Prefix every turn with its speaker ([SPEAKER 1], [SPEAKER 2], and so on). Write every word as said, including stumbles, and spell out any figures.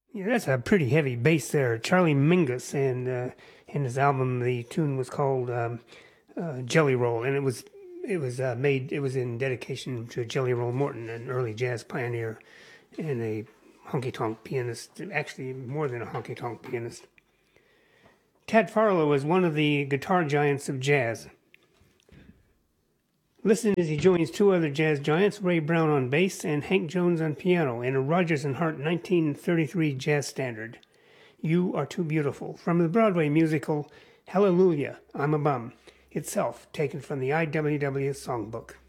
[SPEAKER 1] Yeah, that's a pretty heavy bass there. Charlie Mingus, and uh, in his album, the tune was called um, uh, Jelly Roll, and it was it was uh, made. It was in dedication to Jelly Roll Morton, an early jazz pioneer and a honky tonk pianist. Actually, more than a honky tonk pianist. Tad Farlow was one of the guitar giants of jazz. Listen as he joins two other jazz giants, Ray Brown on bass and Hank Jones on piano, in a Rodgers and Hart nineteen thirty-three jazz standard, You Are Too Beautiful, from the Broadway musical Hallelujah, I'm a Bum, itself taken from the I W W Songbook.